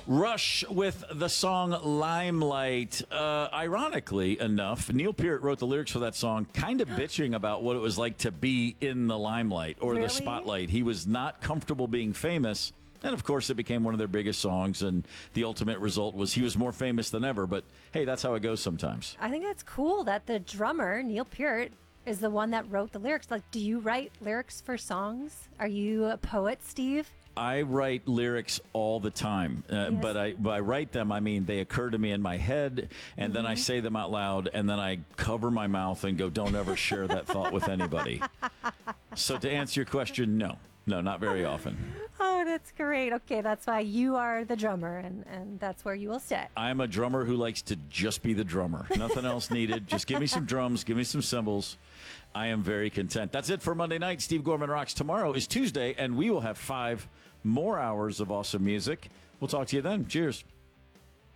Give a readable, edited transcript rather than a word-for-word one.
Rush with the song Limelight. Ironically enough, Neil Peart wrote the lyrics for that song kind of bitching about what it was like to be in the limelight or the spotlight. He was not comfortable being famous. And of course, it became one of their biggest songs. And the ultimate result was he was more famous than ever. But hey, that's how it goes sometimes. I think it's cool that the drummer, Neil Peart, is the one that wrote the lyrics. Like, do you write lyrics for songs? Are you a poet, Steve? I write lyrics all the time, but I write them, I mean, they occur to me in my head, and then I say them out loud, and then I cover my mouth and go, don't ever share that thought with anybody. So to answer your question, no, not very often. Oh, that's great. Okay, that's why you are the drummer, and that's where you will stay. I'm a drummer who likes to just be the drummer. Nothing else needed. Just give me some drums, give me some cymbals. I am very content. That's it for Monday night. Steve Gorman Rocks. Tomorrow is Tuesday, and we will have 5 more hours of awesome music. We'll talk to you then. Cheers.